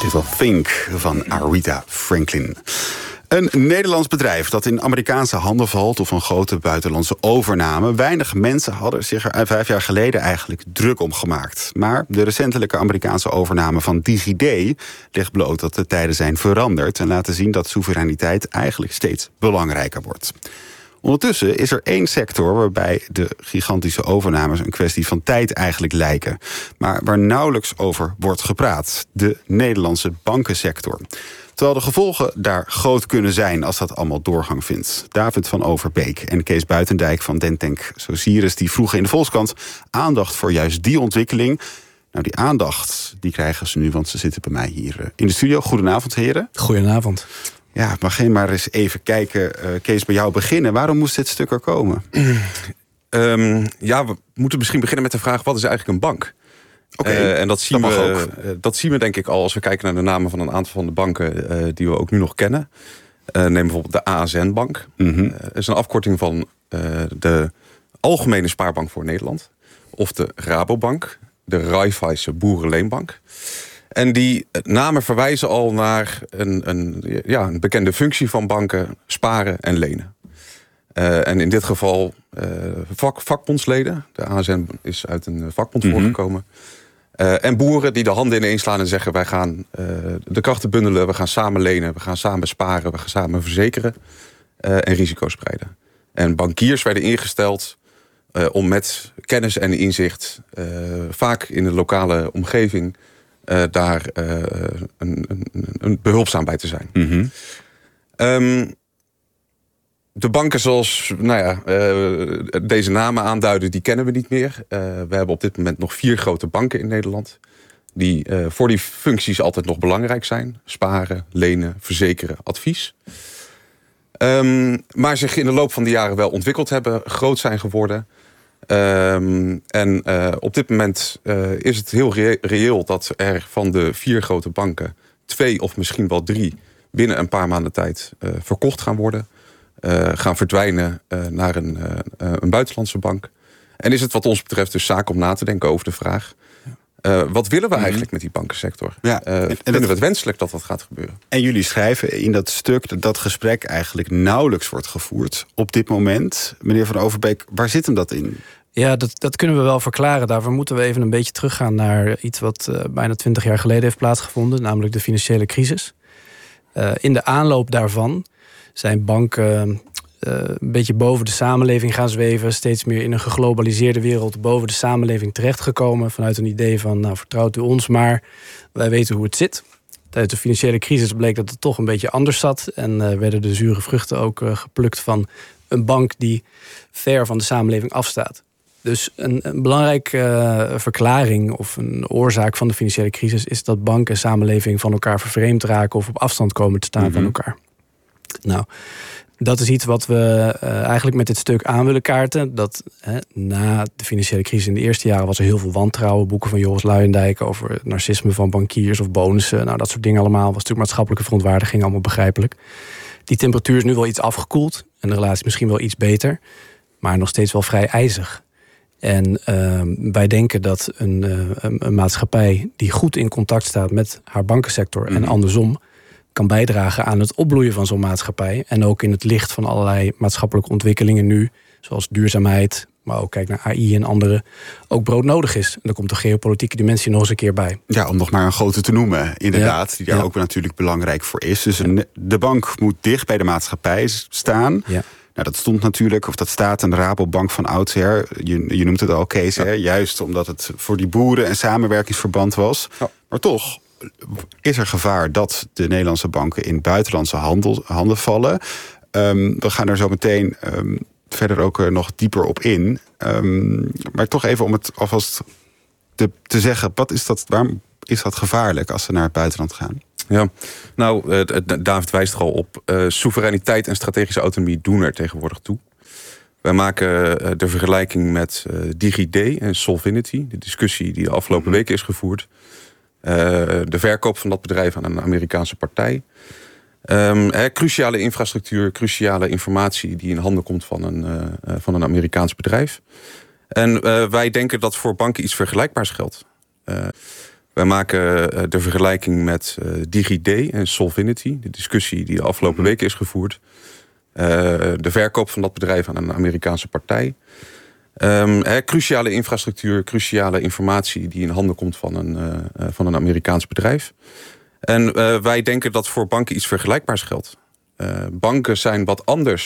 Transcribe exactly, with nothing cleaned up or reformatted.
Dit was Think van Aretha Franklin. Een Nederlands bedrijf dat in Amerikaanse handen valt of een grote buitenlandse overname. Weinig mensen hadden zich er vijf jaar geleden eigenlijk druk om gemaakt. Maar de recentelijke Amerikaanse overname van DigiD legt bloot dat de tijden zijn veranderd en laten zien dat soevereiniteit eigenlijk steeds belangrijker wordt. Ondertussen is er één sector waarbij de gigantische overnames een kwestie van tijd eigenlijk lijken, maar waar nauwelijks over wordt gepraat: de Nederlandse bankensector. Terwijl de gevolgen daar groot kunnen zijn als dat allemaal doorgang vindt. David van Overbeek en Kees Buitendijk van Dentank Sociris die vroegen in de Volkskrant aandacht voor juist die ontwikkeling. Nou, die aandacht die krijgen ze nu, want ze zitten bij mij hier in de studio. Goedenavond, heren. Goedenavond. Ja, mag geen maar eens even kijken, uh, Kees, bij jou beginnen. Waarom moest dit stuk er komen? Um, ja, we moeten misschien beginnen met de vraag: wat is eigenlijk een bank? Okay, uh, en dat zien, dat, we, uh, dat zien we denk ik al als we kijken naar de namen van een aantal van de banken uh, die we ook nu nog kennen. Uh, neem bijvoorbeeld de A S N-bank. Mm-hmm. Uh, dat is een afkorting van uh, de Algemene Spaarbank voor Nederland. Of de Rabobank, de Raiffeisen Boerenleenbank. En die namen verwijzen al naar een, een, ja, een bekende functie van banken: sparen en lenen. Uh, en in dit geval uh, vak, vakbondsleden. De A S N is uit een vakbond mm-hmm. voorgekomen. Uh, en boeren die de handen ineenslaan en zeggen: wij gaan uh, de krachten bundelen, we gaan samen lenen, we gaan samen sparen, we gaan samen verzekeren uh, en risico's spreiden. En bankiers werden ingesteld uh, om met kennis en inzicht, uh, vaak in de lokale omgeving, uh, daar uh, een, een, een behulpzaam bij te zijn. Mm-hmm. Um, De banken zoals nou ja, uh, deze namen aanduiden, die kennen we niet meer. Uh, we hebben op dit moment nog vier grote banken in Nederland die uh, voor die functies altijd nog belangrijk zijn: sparen, lenen, verzekeren, advies. Um, maar zich in de loop van de jaren wel ontwikkeld hebben, groot zijn geworden. Um, en uh, op dit moment uh, is het heel re- reëel dat er van de vier grote banken twee of misschien wel drie binnen een paar maanden tijd uh, verkocht gaan worden. Uh, gaan verdwijnen uh, naar een, uh, een buitenlandse bank. En is het wat ons betreft dus zaak om na te denken over de vraag: Uh, wat willen we eigenlijk met die bankensector? Ja, uh, en vinden we het wenselijk dat dat gaat gebeuren? En jullie schrijven in dat stuk dat dat gesprek eigenlijk nauwelijks wordt gevoerd op dit moment. Meneer Van Overbeek, waar zit hem dat in? Ja, dat, dat kunnen we wel verklaren. Daarvoor moeten we even een beetje teruggaan naar iets wat uh, bijna twintig jaar geleden heeft plaatsgevonden, namelijk de financiële crisis. Uh, in de aanloop daarvan zijn banken uh, een beetje boven de samenleving gaan zweven, steeds meer in een geglobaliseerde wereld boven de samenleving terechtgekomen vanuit een idee van: nou, vertrouwt u ons maar, wij weten hoe het zit. Tijdens de financiële crisis bleek dat het toch een beetje anders zat en uh, werden de zure vruchten ook uh, geplukt van een bank die ver van de samenleving afstaat. Dus een, een belangrijke uh, verklaring of een oorzaak van de financiële crisis is dat banken en samenleving van elkaar vervreemd raken of op afstand komen te staan mm-hmm. van elkaar. Nou, dat is iets wat we uh, eigenlijk met dit stuk aan willen kaarten. Dat hè, na de financiële crisis in de eerste jaren was er heel veel wantrouwen. Boeken van Joris Luijendijk over het narcisme van bankiers of bonussen. Nou, dat soort dingen allemaal. Was natuurlijk maatschappelijke verontwaardiging, allemaal begrijpelijk. Die temperatuur is nu wel iets afgekoeld. En de relatie misschien wel iets beter. Maar nog steeds wel vrij ijzig. En uh, wij denken dat een, uh, een, een maatschappij die goed in contact staat met haar bankensector mm-hmm. en andersom kan bijdragen aan het opbloeien van zo'n maatschappij. En ook in het licht van allerlei maatschappelijke ontwikkelingen nu, zoals duurzaamheid, maar ook kijk naar A I en andere, ook broodnodig is. En dan komt de geopolitieke dimensie nog eens een keer bij. Ja, om nog maar een grote te noemen, inderdaad, ja. die daar ja. ook natuurlijk belangrijk voor is. Dus een, de bank moet dicht bij de maatschappij staan. Ja. Nou, dat stond natuurlijk, of dat staat een Rabobank van oudsher. Je, je noemt het al, Kees, ja. hè? Juist omdat het voor die boeren een samenwerkingsverband was. Ja. Maar toch is er gevaar dat de Nederlandse banken in buitenlandse handel, handen vallen. Um, we gaan er zo meteen um, verder ook uh, nog dieper op in. Um, maar toch even om het alvast te, te zeggen, wat is dat, waarom is dat gevaarlijk als ze naar het buitenland gaan? Ja, nou, uh, David wijst er al op. Uh, soevereiniteit en strategische autonomie doen er tegenwoordig toe. Wij maken uh, de vergelijking met uh, DigiD en Solvinity. De discussie die de afgelopen mm-hmm. weken is gevoerd. Uh, de verkoop van dat bedrijf aan een Amerikaanse partij. Um, he, cruciale infrastructuur, cruciale informatie die in handen komt van een, uh, van een Amerikaans bedrijf. En uh, wij denken dat voor banken iets vergelijkbaars geldt. Uh, Wij maken de vergelijking met DigiD en Solvinity. De discussie die de afgelopen weken is gevoerd. Uh, de verkoop van dat bedrijf aan een Amerikaanse partij. Um, he, cruciale infrastructuur, cruciale informatie die in handen komt van een, uh, van een Amerikaans bedrijf. En uh, wij denken dat voor banken iets vergelijkbaars geldt. Uh, banken zijn wat anders